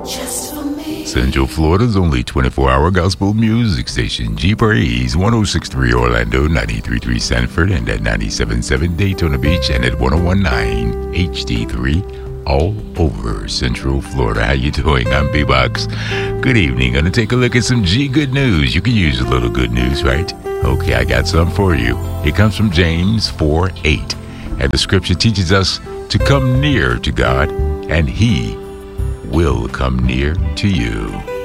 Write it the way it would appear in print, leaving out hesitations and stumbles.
Central Florida's only 24-hour gospel music station, G-Praise, 106.3 Orlando, 93.3 Sanford, and at 97.7 Daytona Beach, and at 101.9 HD3 all over Central Florida. How you doing? I'm B-Box. Good evening. Gonna take a look at some G-Good news. You can use a little good news, right? Okay, I got some for you. It comes from James 4:8, and the scripture teaches us to come near to God, and He will come near to you.